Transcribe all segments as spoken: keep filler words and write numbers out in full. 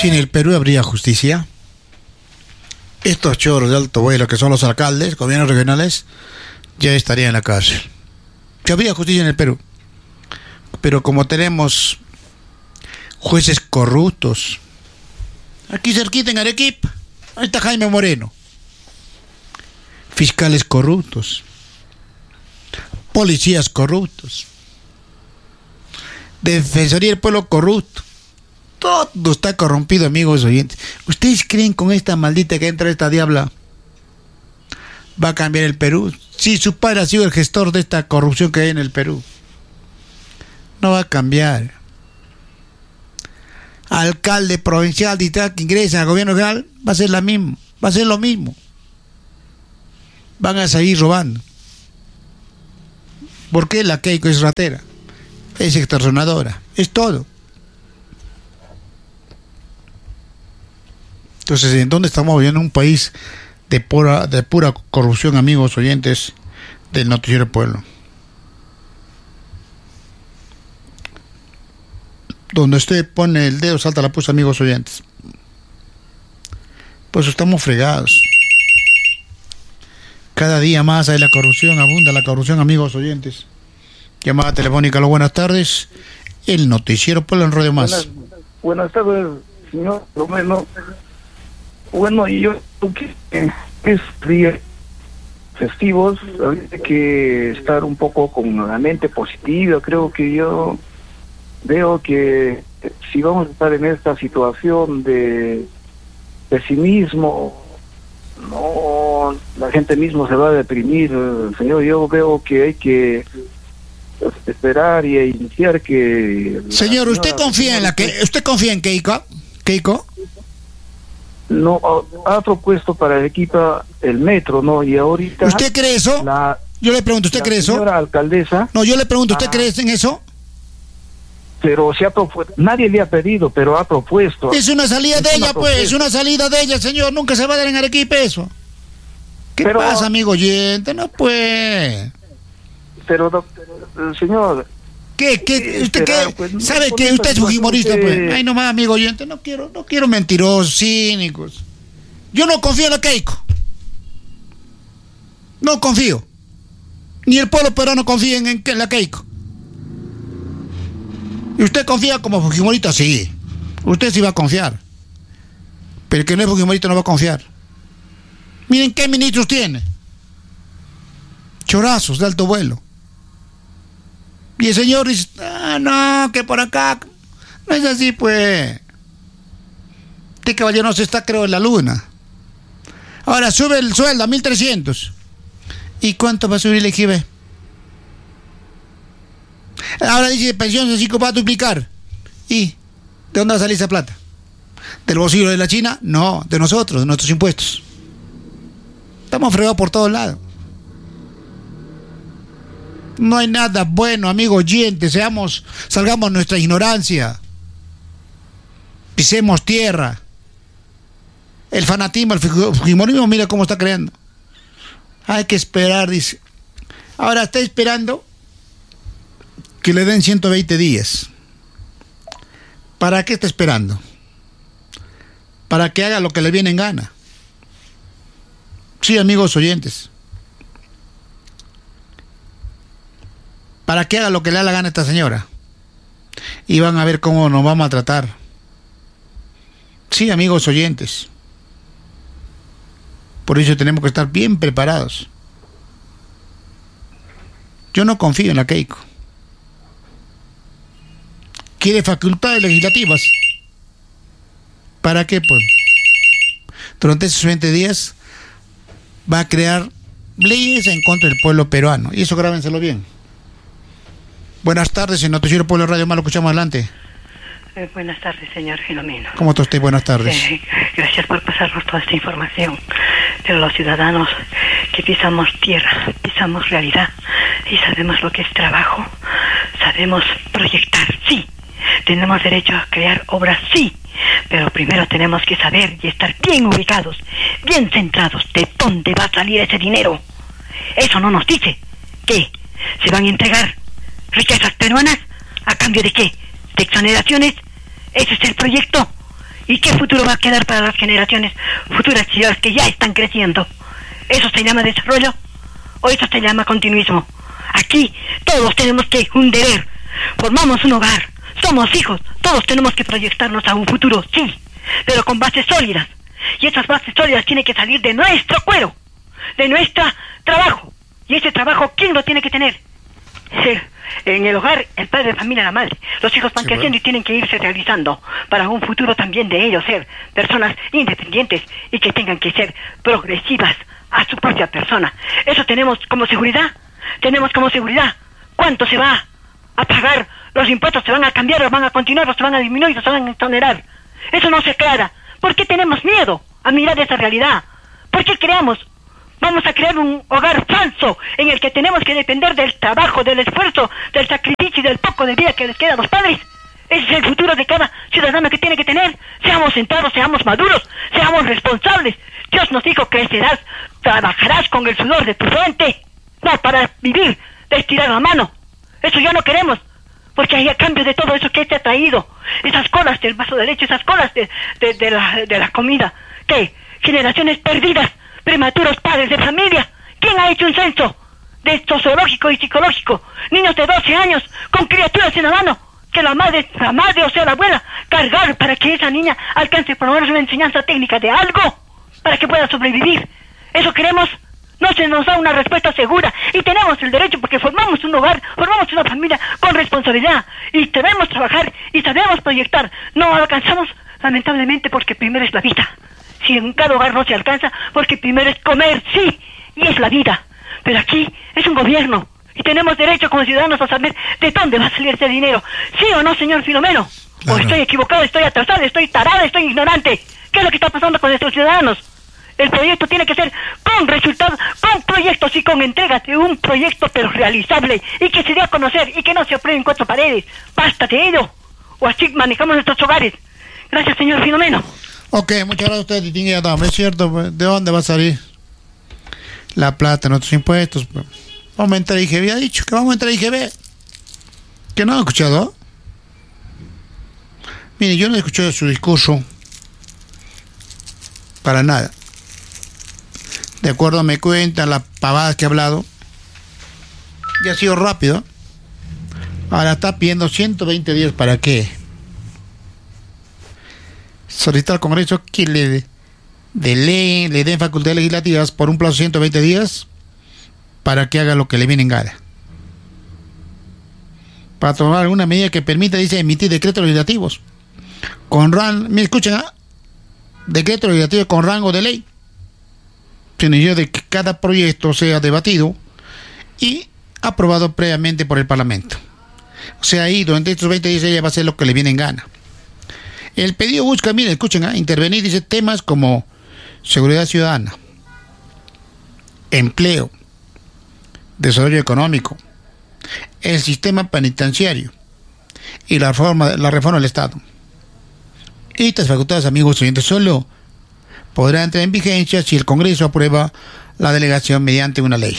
Si en el Perú habría justicia, estos choros de alto vuelo que son los alcaldes, gobiernos regionales, ya estarían en la cárcel. Si habría justicia en el Perú. Pero como tenemos jueces corruptos, aquí cerquita en Arequipa, ahí está Jaime Moreno, fiscales corruptos, policías corruptos, Defensoría del Pueblo corrupto, todo está corrompido, amigos oyentes. ¿Ustedes creen con esta maldita que entra esta diabla va a cambiar el Perú? Sí, su padre ha sido el gestor de esta corrupción que hay en el Perú. No va a cambiar. Alcalde provincial, distrital que ingresa al gobierno regional, va a ser la misma, va a ser lo mismo. Van a seguir robando. ¿Por qué? La Keiko es ratera, es extorsionadora, es todo. Entonces, ¿en dónde estamos viviendo? Un país de pura, de pura corrupción, amigos oyentes del Noticiero del Pueblo. Donde usted pone el dedo, salta la puesta, amigos oyentes. Pues estamos fregados. Cada día más hay la corrupción, abunda la corrupción, amigos oyentes. Llamada telefónica, lo buenas tardes. El Noticiero Pueblo en Radio Más. Buenas, buenas tardes, señor Romero. Bueno, y yo que es días festivos, hay que estar un poco con la mente positiva. Creo que yo veo que si vamos a estar en esta situación de pesimismo, no, la gente mismo se va a deprimir, señor. Yo veo que hay que esperar y iniciar que... Señor, ¿usted confía en la que usted confía en Keiko? Keiko no ha propuesto para Arequipa el metro, ¿no? Y ahorita... ¿Usted cree eso? La, yo le pregunto, ¿usted cree eso? La señora alcaldesa... No, yo le pregunto, ¿usted ah, cree en eso? Pero se ha propuesto... Nadie le ha pedido, pero ha propuesto... Es una salida es de una ella, propuesta. pues, es una salida de ella, señor. Nunca se va a dar en Arequipa eso. ¿Qué pero, pasa, amigo oyente? No, pues... Pero, señor... ¿Qué? ¿Qué? ¿Usted esperar, qué? pues, ¿Sabe no, que usted es fujimorista, usted... pues? Ay, nomás, amigo oyente, no quiero, no quiero mentirosos, cínicos. Yo no confío en la Keiko. No confío. Ni el pueblo peruano confía en, en la Keiko. ¿Y usted confía como fujimorista? Sí. Usted sí va a confiar. Pero el que no es fujimorista no va a confiar. Miren qué ministros tiene. Chorazos de alto vuelo. Y el señor dice, ah, no, que por acá. No es así, pues. Este caballero no se está, creo, en la luna. Ahora sube el sueldo a mil trescientos. ¿Y cuánto va a subir el I G B? Ahora dice pensión de cinco va a duplicar. ¿Y de dónde va a salir esa plata? ¿Del bolsillo de la China? No, de nosotros, de nuestros impuestos. Estamos fregados por todos lados. No hay nada bueno, amigo oyente. Seamos, salgamos de nuestra ignorancia. Pisemos tierra. El fanatismo, el fujimorismo, mira cómo está creando. Hay que esperar, dice. Ahora está esperando que le den ciento veinte días. ¿Para qué está esperando? Para que haga lo que le viene en gana. Sí, amigos oyentes. Para que haga lo que le da la gana a esta señora. Y van a ver cómo nos vamos a tratar. Sí, amigos oyentes. Por eso tenemos que estar bien preparados. Yo no confío en la Keiko. Quiere facultades legislativas. ¿Para qué? Pues durante esos veinte días va a crear leyes en contra del pueblo peruano. Y eso grábenselo bien. Buenas tardes, en Noticiero Pueblo Radio Más, lo escuchamos adelante. Eh, buenas tardes, señor Filomeno. ¿Cómo está usted? Buenas tardes. Eh, gracias por pasarnos toda esta información. Pero los ciudadanos que pisamos tierra, pisamos realidad y sabemos lo que es trabajo, sabemos proyectar, sí. Tenemos derecho a crear obras, sí. Pero primero tenemos que saber y estar bien ubicados, bien centrados de dónde va a salir ese dinero. Eso no nos dice. ¿Qué? ¿Se van a entregar riquezas peruanas? ¿A cambio de qué? ¿De exoneraciones? ¿Ese es el proyecto? ¿Y qué futuro va a quedar para las generaciones futuras y las que ya están creciendo? ¿Eso se llama desarrollo? ¿O eso se llama continuismo? Aquí todos tenemos que un deber. Formamos un hogar, somos hijos, todos tenemos que proyectarnos a un futuro, sí, pero con bases sólidas. Y esas bases sólidas tienen que salir de nuestro cuero, de nuestro trabajo. Y ese trabajo, ¿quién lo tiene que tener? En el hogar, el padre de familia, la madre. Los hijos van sí, creciendo bueno. y tienen que irse realizando para un futuro también de ellos ser personas independientes y que tengan que ser progresivas a su propia persona. Eso tenemos como seguridad. Tenemos como seguridad. ¿Cuánto se va a pagar? ¿Los impuestos se van a cambiar o van a continuar o se van a disminuir o se van a exonerar? Eso no se aclara. ¿Por qué tenemos miedo a mirar esa realidad? ¿Por qué creamos? Vamos a crear un hogar falso en el que tenemos que depender del trabajo, del esfuerzo, del sacrificio y del poco de vida que les queda a los padres. Ese es el futuro de cada ciudadano que tiene que tener. Seamos centrados, seamos maduros, seamos responsables. Dios nos dijo, crecerás, trabajarás con el sudor de tu frente. No para vivir, de estirar la mano. Eso ya no queremos. Porque ahí a cambio de todo eso que te ha traído, esas colas del vaso de leche, esas colas de, de, de, la, de la comida, ¿qué? Generaciones perdidas, prematuros padres de familia. ¿Quién ha hecho un censo de sociológico y psicológico? Niños de doce años con criaturas en la mano, que la madre, la madre o sea la abuela, cargar para que esa niña alcance por lo menos una enseñanza técnica de algo, para que pueda sobrevivir. ¿Eso queremos? No se nos da una respuesta segura y tenemos el derecho porque formamos un hogar, formamos una familia con responsabilidad y debemos trabajar y sabemos proyectar. No alcanzamos, lamentablemente, porque primero es la vida. Si en cada hogar no se alcanza, porque primero es comer, sí, y es la vida. Pero aquí es un gobierno y tenemos derecho como ciudadanos a saber de dónde va a salir ese dinero. ¿Sí o no, señor Filomeno? Claro. O estoy equivocado, estoy atrasado, estoy tarado, estoy ignorante. ¿Qué es lo que está pasando con nuestros ciudadanos? El proyecto tiene que ser con resultados, con proyectos y con entrega de un proyecto pero realizable y que se dé a conocer y que no se apruebe en cuatro paredes. Basta de ello. O así manejamos nuestros hogares. Gracias, señor Filomeno. Ok, muchas gracias a usted, distinguida dama. Es cierto, pues, ¿de dónde va a salir la plata en nuestros impuestos? Pues, vamos a entrar a I G B, ha dicho que vamos a entrar a I G B. ¿Que no ha escuchado? Mire, yo no he escuchado su discurso para nada. De acuerdo me cuentan las pavadas que ha hablado, y ha sido rápido. Ahora está pidiendo ciento veinte días. ¿Para qué? Solicitar al Congreso que le, de ley, le den facultades legislativas por un plazo de ciento veinte días para que haga lo que le viene en gana. Para tomar alguna medida que permita, dice, emitir decretos legislativos con rango, me escuchan, ¿ah? Decreto legislativo con rango de ley, sin necesidad de que cada proyecto sea debatido y aprobado previamente por el Parlamento. O sea, ahí durante estos veinte días ella va a hacer lo que le viene en gana. El pedido busca, miren, escuchen, ¿eh? intervenir, dice, temas como seguridad ciudadana, empleo, desarrollo económico, el sistema penitenciario y la reforma, la reforma del Estado. Estas facultades, amigos oyentes, solo podrán entrar en vigencia si el Congreso aprueba la delegación mediante una ley.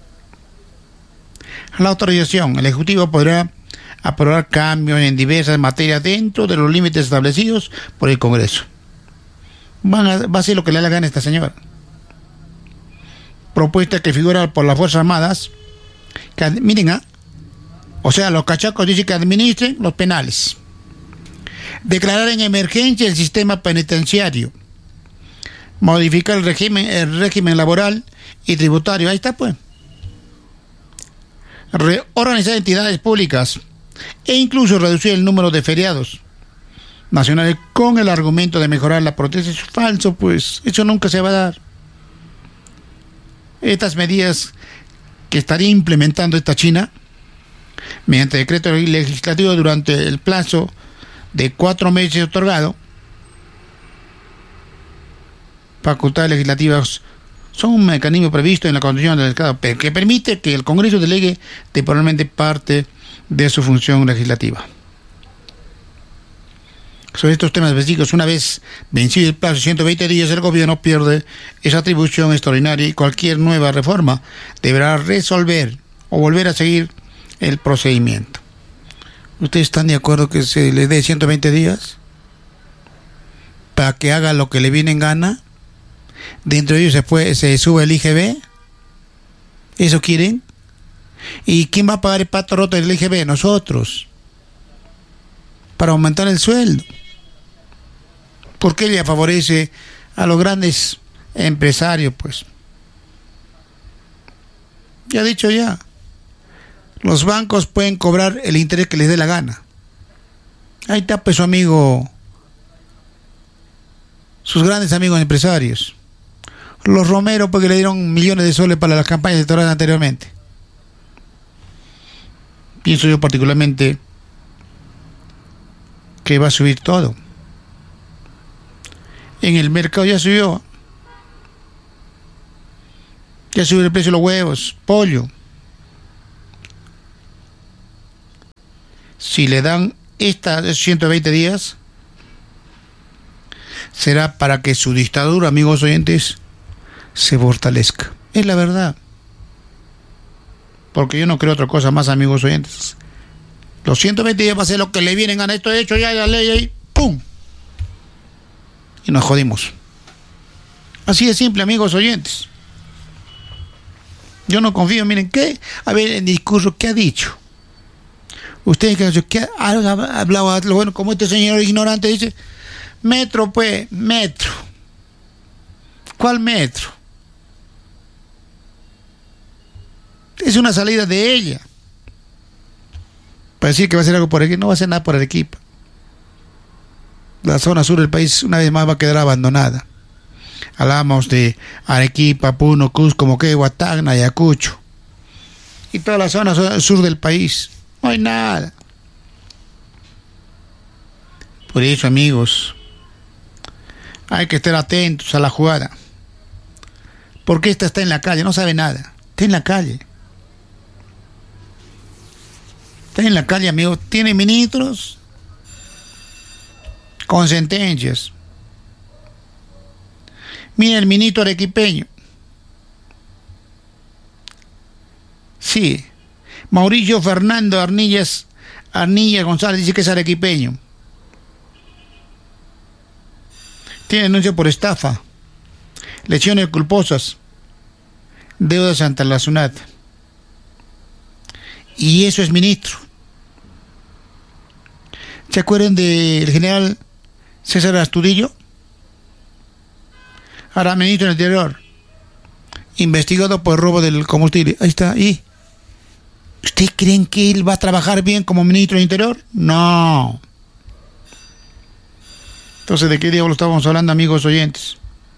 La autorización, el Ejecutivo podrá aprobar cambios en diversas materias dentro de los límites establecidos por el Congreso. Van a, va a hacer lo que le da la gana a esta señora. Propuesta que figura por las Fuerzas Armadas, que, miren, ¿ah? o sea, los cachacos dicen que administren los penales. Declarar en emergencia el sistema penitenciario. Modificar el régimen, el régimen laboral y tributario. Ahí está, pues. Reorganizar entidades públicas e incluso reducir el número de feriados nacionales con el argumento de mejorar la protección. Es falso, pues. Eso nunca se va a dar. Estas medidas que estaría implementando esta China mediante decreto legislativo durante el plazo de cuatro meses otorgado, facultades legislativas son un mecanismo previsto en la Constitución del Estado que permite que el Congreso delegue temporalmente parte de su función legislativa. Sobre estos temas específicos, una vez vencido el plazo de ciento veinte días, el gobierno pierde esa atribución extraordinaria y cualquier nueva reforma deberá resolver o volver a seguir el procedimiento. ¿Ustedes están de acuerdo que se le dé ciento veinte días? para que haga lo que le viene en gana. Dentro de ellos se, puede, se sube el I G B. ¿Eso quieren? ¿Y quién va a pagar el pato roto del I G B? Nosotros. Para aumentar el sueldo. ¿Por qué ella favorece a los grandes empresarios? Pues ya he dicho ya, los bancos pueden cobrar el interés que les dé la gana. Ahí está pues su amigo, sus grandes amigos empresarios, los Romero, porque le dieron millones de soles para las campañas electorales anteriormente. Pienso yo particularmente que va a subir todo. En el mercado ya subió. Ya subió el precio de los huevos, pollo. Si le dan estas ciento veinte días, será para que su dictadura, amigos oyentes, se fortalezca. Es la verdad. Porque yo no creo otra cosa más, amigos oyentes. Los ciento veinte días va a ser lo que le vienen a esto de hecho, ya la ley ahí, ¡pum! Y nos jodimos. Así de simple, amigos oyentes. Yo no confío, miren, ¿qué? A ver, el discurso, ¿qué ha dicho? Ustedes, ¿qué ha hablado? Bueno, como este señor ignorante dice, metro, pues, metro. ¿Cuál metro? Es una salida de ella. Para decir que va a hacer algo por Arequipa, no va a hacer nada por Arequipa. La zona sur del país una vez más va a quedar abandonada. Hablamos de Arequipa, Puno, Cusco, Moquegua, Tacna, Ayacucho y toda la zona sur del país. No hay nada. Por eso, amigos, hay que estar atentos a la jugada. Porque esta está en la calle, no sabe nada. Está en la calle. Está en la calle, amigos. Tiene ministros con sentencias. Mira el ministro arequipeño. Sí. Mauricio Fernando Arnillas, Arnilla González dice que es arequipeño. Tiene denuncia por estafa, lesiones culposas, deudas ante la SUNAT. Y eso es ministro. ¿Se acuerdan del general César Astudillo? Ahora ministro del Interior, investigado por robo del combustible. Ahí está, ¿y ustedes creen que él va a trabajar bien como ministro del Interior? No. Entonces, ¿de qué diablo estábamos hablando, amigos oyentes?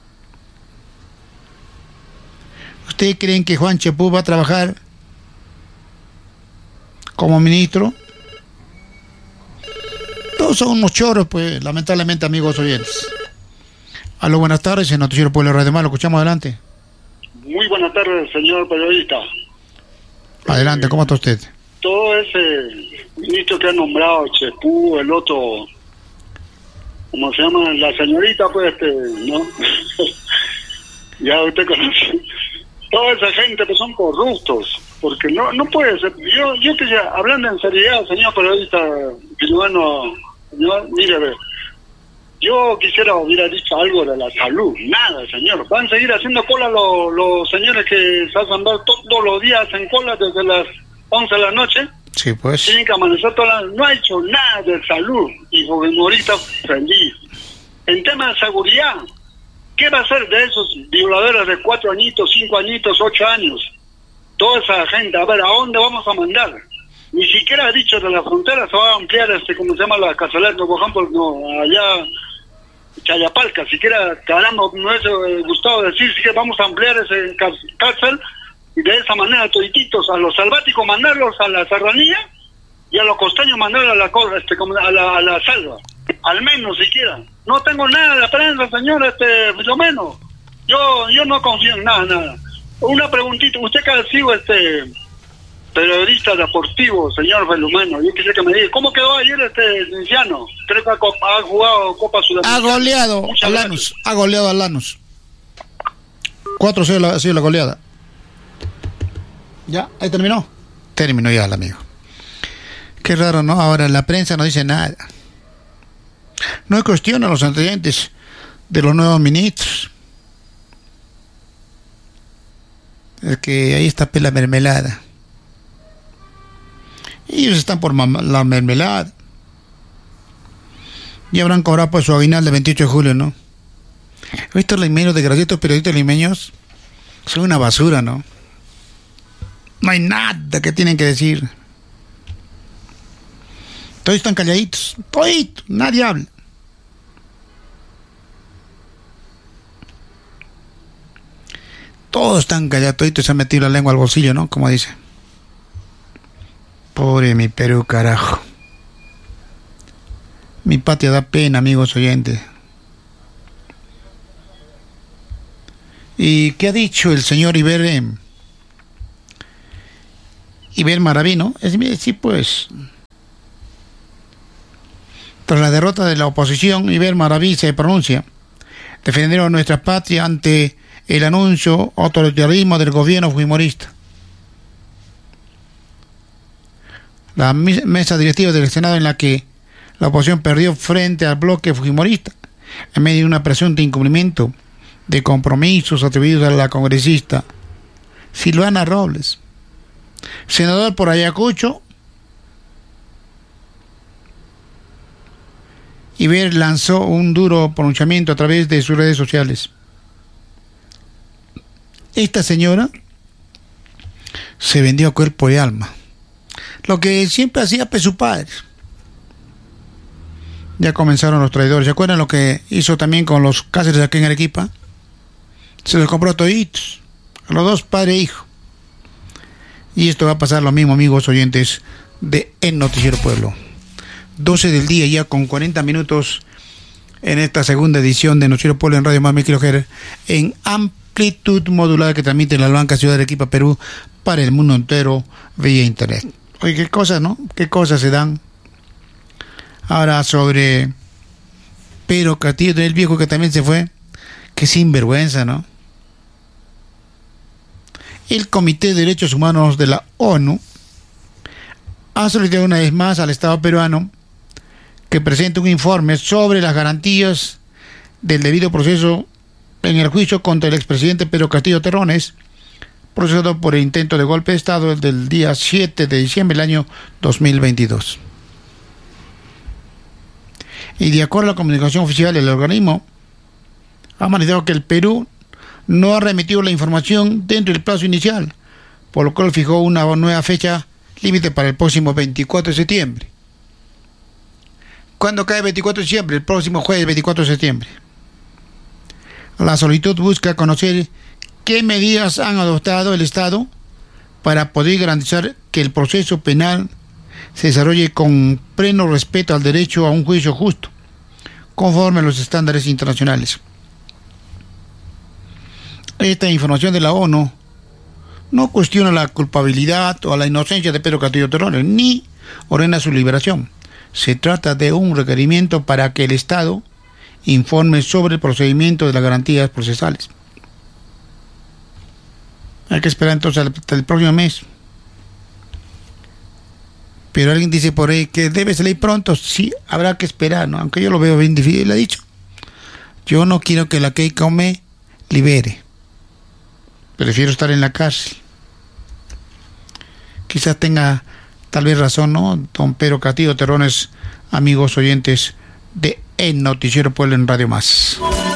¿Ustedes creen que Juan Chepú va a trabajar como ministro? Todos son unos choros, pues, lamentablemente, amigos oyentes. Aló, buenas tardes, el Noticiero Pueblo Radio Más, lo escuchamos, adelante. Muy buenas tardes, señor periodista. Adelante, ¿cómo está usted? Todo ese ministro que ha nombrado, Chepú, el otro, ¿cómo se llama? La señorita, pues, este, ¿no? Ya usted conoce. Toda esa gente, pues, son corruptos, porque no no puede ser. Yo, yo que ya, hablando en seriedad, señor periodista, peruano, señor, mire, a ver. Yo quisiera hubiera dicho algo de la salud. Nada, señor. Van a seguir haciendo cola los, los señores que se hacen dar todos los días en cola desde las once de la noche. Sí, pues. Tienen que amanecer toda la... No ha hecho nada de salud. Y ahorita feliz. En tema de seguridad, ¿qué va a hacer de esos violadores de cuatro añitos, cinco añitos, ocho años? Toda esa gente, a ver, ¿a dónde vamos a mandar? Ni siquiera ha dicho de la frontera se va a ampliar, este, ¿cómo se llama? La Casalera, por ejemplo, no, allá... Chayapalca, siquiera caramba, me hubiese gustado decir si que vamos a ampliar ese cárcel y de esa manera todititos a los salváticos mandarlos a la serranía y a los costeños mandarlos a la este a la, a la selva, al menos siquiera. No tengo nada de prensa, señor, este Filomeno. Yo yo no confío en nada, nada. Una preguntita, usted que ha sido este periodista deportivo, señor Filomeno, yo quisiera que me diga, ¿cómo quedó ayer este Cinciano? Creo que ha, ha jugado Copa Sudamericana. Ha goleado a Lanús, ha goleado a Lanús. cuatro cero ha sido la goleada. ¿Ya? ¿Ahí terminó? Terminó ya el amigo. Qué raro, ¿no? Ahora la prensa no dice nada. No cuestiona los antecedentes de los nuevos ministros. Es que ahí está la mermelada. Ellos están por la mermelada. Ya habrán cobrado por su aguinaldo del veintiocho de julio, ¿no? Estos limeños, desgraciados periodistas limeños, son una basura, ¿no? No hay nada que tienen que decir. Todos están calladitos, toditos, nadie habla. Todos están callados, toditos se han metido la lengua al bolsillo, ¿no? Como dice. Pobre mi Perú, carajo. Mi patria da pena, amigos oyentes. ¿Y qué ha dicho el señor Iber, eh, Iber Maraví, no? Es sí, pues. Tras la derrota de la oposición, Iber Maraví se pronuncia. Defendieron nuestra patria ante el anuncio autoritarismo del gobierno fujimorista. La mesa directiva del Senado, en la que la oposición perdió frente al bloque fujimorista en medio de una presunta incumplimiento de compromisos atribuidos a la congresista Silvana Robles, senador por Ayacucho. Iber lanzó un duro pronunciamiento a través de sus redes sociales. Esta señora se vendió a cuerpo y alma, lo que siempre hacía pues su padre. Ya comenzaron los traidores. ¿Se acuerdan lo que hizo también con los Cáceres aquí en Arequipa? Se los compró toditos, a los dos, padre e hijo. Y esto va a pasar lo mismo, amigos oyentes de El Noticiero Pueblo. doce del día, ya con cuarenta minutos, en esta segunda edición de Noticiero Pueblo en Radio Más Mil Kilohertz, en amplitud modulada, que transmite la blanca ciudad de Arequipa, Perú, para el mundo entero vía internet. Oye, qué cosas, ¿no? Qué cosas se dan. Ahora sobre Pedro Castillo, el viejo que también se fue. Qué sinvergüenza, ¿no? El Comité de Derechos Humanos de la ONU ha solicitado una vez más al Estado peruano que presente un informe sobre las garantías del debido proceso en el juicio contra el expresidente Pedro Castillo Terrones, procesado por el intento de golpe de Estado del día siete de diciembre del año dos mil veintidós. Y de acuerdo a la comunicación oficial del organismo, ha manifestado que el Perú no ha remitido la información dentro del plazo inicial, por lo cual fijó una nueva fecha límite para el próximo veinticuatro de septiembre. ¿Cuándo cae el veinticuatro de septiembre? El próximo jueves, veinticuatro de septiembre. La solicitud busca conocer qué medidas han adoptado el Estado para poder garantizar que el proceso penal se desarrolle con pleno respeto al derecho a un juicio justo, conforme a los estándares internacionales. Esta información de la ONU no cuestiona la culpabilidad o la inocencia de Pedro Castillo Terrones, ni ordena su liberación. Se trata de un requerimiento para que el Estado informe sobre el procedimiento de las garantías procesales. Hay que esperar entonces hasta el próximo mes. Pero alguien dice por ahí que debe salir pronto. Sí, habrá que esperar, ¿no? Aunque yo lo veo bien difícil, le he dicho. Yo no quiero que la Keiko me libere. Prefiero estar en la cárcel. Quizás tenga tal vez razón, ¿no? Don Pedro Castillo Terrones, amigos oyentes de El Noticiero Pueblo en Radio Más.